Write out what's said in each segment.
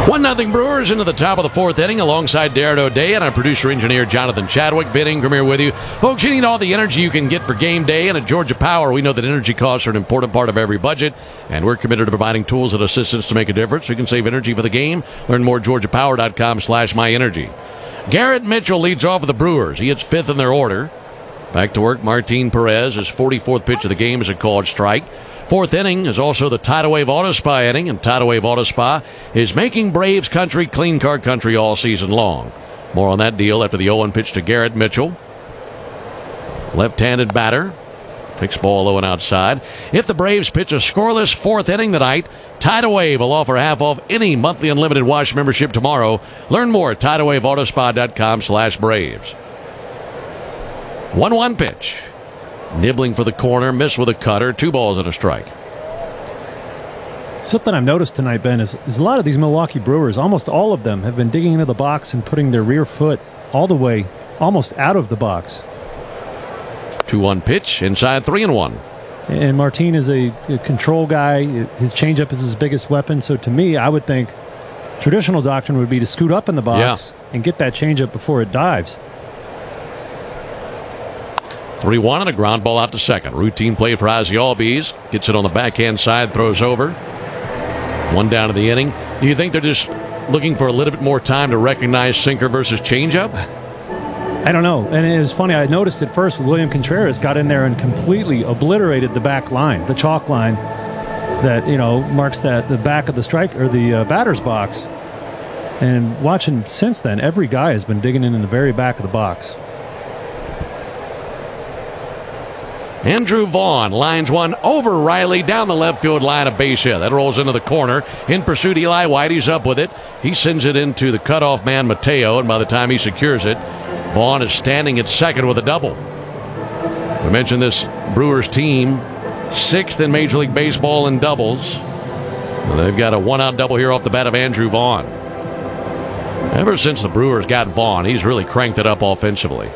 1-0 Brewers into the top of the fourth inning alongside Darren O'Day and our producer-engineer Jonathan Chadwick. Ben Ingram here with you. Folks, you need all the energy you can get for game day, and at Georgia Power, we know that energy costs are an important part of every budget, and we're committed to providing tools and assistance to make a difference. You can save energy for the game. Learn more at georgiapower.com/myenergy. Garrett Mitchell leads off with the Brewers. He hits fifth in their order. Back to work, Martin Perez. His 44th pitch of the game is a called strike. Fourth inning is also the Tidal Wave Auto Spa inning, and Tidal Wave Auto Spa is making Braves country clean car country all season long. More on that deal after the 0-1 pitch to Garrett Mitchell. Left-handed batter. Takes ball low and outside. If the Braves pitch a scoreless fourth inning tonight, Tidal Wave will offer half off any monthly unlimited wash membership tomorrow. Learn more at TidalWaveAutospa.com/Braves. 1-1 pitch. Nibbling for the corner, missed with a cutter, 2 balls and a strike. Something I've noticed tonight, Ben, is a lot of these Milwaukee Brewers, almost all of them, have been digging into the box and putting their rear foot all the way almost out of the box. 2-1 pitch, inside 3-1. And Martin is a control guy. His changeup is his biggest weapon. So to me, I would think traditional doctrine would be to scoot up in the box and get that changeup before it dives. 3-1 and a ground ball out to second. Routine play for Ozzie Albies. Gets it on the backhand side, throws over. 1 down to the inning. Do you think they're just looking for a little bit more time to recognize sinker versus changeup? I don't know. And it was funny. I noticed at first William Contreras got in there and completely obliterated the back line, the chalk line that, marks the back of the strike or the batter's box. And watching since then, every guy has been digging in the very back of the box. Andrew Vaughn lines one over Riley down the left field line, a base hit. That rolls into the corner. In pursuit, Eli White. He's up with it. He sends it into the cutoff man, Mateo, and by the time he secures it, Vaughn is standing at second with a double. We mentioned this Brewers team, 6th in Major League Baseball in doubles. Well, they've got a 1-out double here off the bat of Andrew Vaughn. Ever since the Brewers got Vaughn, he's really cranked it up offensively.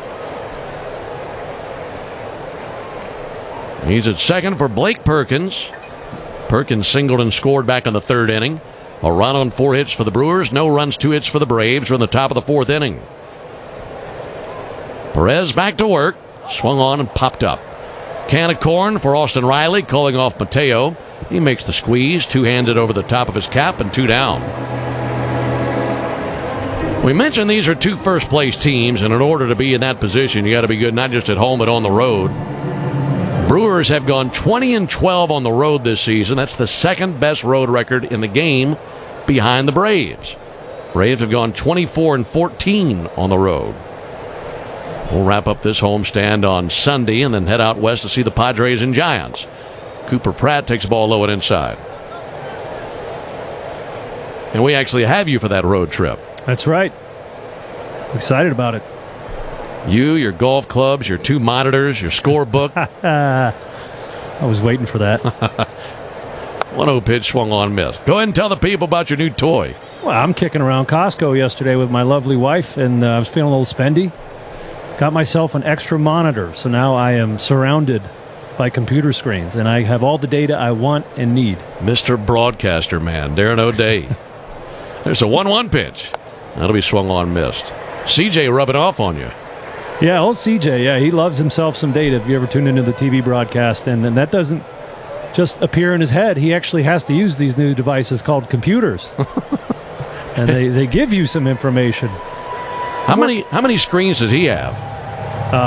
He's at second for Blake Perkins. Perkins singled and scored back in the 3rd inning. A run on 4 hits for the Brewers. No runs, 2 hits for the Braves. We're in the top of the 4th inning. Perez back to work. Swung on and popped up. Can of corn for Austin Riley, calling off Mateo. He makes the squeeze. 2-handed over the top of his cap and 2 down. We mentioned these are 2 first-place teams, and in order to be in that position, you got to be good not just at home but on the road. Brewers have gone 20-12 on the road this season. That's the 2nd best road record in the game behind the Braves. Braves have gone 24-14 on the road. We'll wrap up this homestand on Sunday and then head out west to see the Padres and Giants. Cooper Pratt takes the ball low and inside. And we actually have you for that road trip. That's right. Excited about it. You, your golf clubs, your 2 monitors, your scorebook. I was waiting for that. 1-0 pitch swung on, miss. Go ahead and tell the people about your new toy. Well, I'm kicking around Costco yesterday with my lovely wife, and I was feeling a little spendy. Got myself an extra monitor, so now I am surrounded by computer screens, and I have all the data I want and need. Mr. Broadcaster Man, Darren O'Day. There's a 1-1 pitch. That'll be swung on, missed. CJ rubbing off on you. Yeah, old CJ, yeah, he loves himself some data if you ever tune into the TV broadcast, and that doesn't just appear in his head. He actually has to use these new devices called computers. And they give you some information. How many screens does he have?